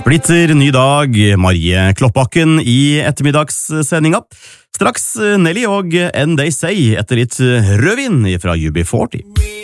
Splitter ny dag, Marie Kloppbakken i ettermiddagssendinga. Straks Nelly og And They Say etter litt rødvin fra UB40.